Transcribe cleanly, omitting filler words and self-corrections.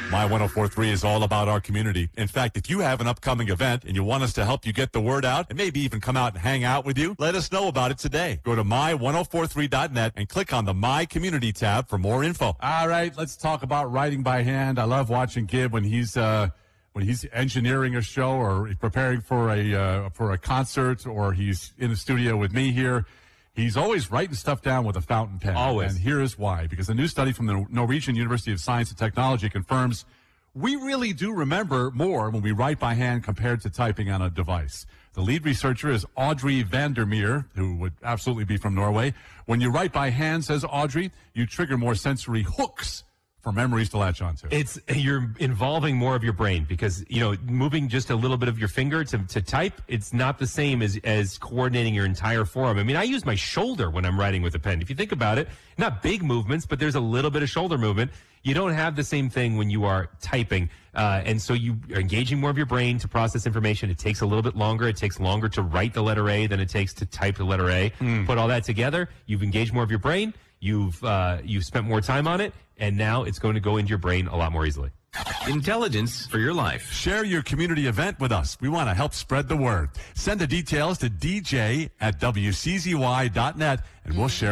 My 1043 is all about our community. In fact, if you have an upcoming event and you want us to help you get the word out and maybe even come out and hang out with you, let us know about it today. Go to my1043.net and click on the My Community tab for more info. All right, let's talk about writing by hand. I love watching Gib when he's engineering a show or preparing for a concert, or he's in the studio with me here. He's always writing stuff down with a fountain pen. Always. And here's why. Because a new study from the Norwegian University of Science and Technology confirms we really do remember more when we write by hand compared to typing on a device. The lead researcher is Audrey Vandermeer, who would absolutely be from Norway. When you write by hand, says Audrey, you trigger more sensory hooks for memories to latch onto. You're involving more of your brain because, moving just a little bit of your finger to type, it's not the same as coordinating your entire forearm. I mean, I use my shoulder when I'm writing with a pen. If you think about it, not big movements, but there's a little bit of shoulder movement. You don't have the same thing when you are typing. And so you are engaging more of your brain to process information. It takes a little bit longer. It takes longer to write the letter A than it takes to type the letter A. Put all that together, you've engaged more of your brain. You've spent more time on it, and now it's going to go into your brain a lot more easily. Intelligence for your life. Share your community event with us. We want to help spread the word. Send the details to dj@wczy.net, and we'll share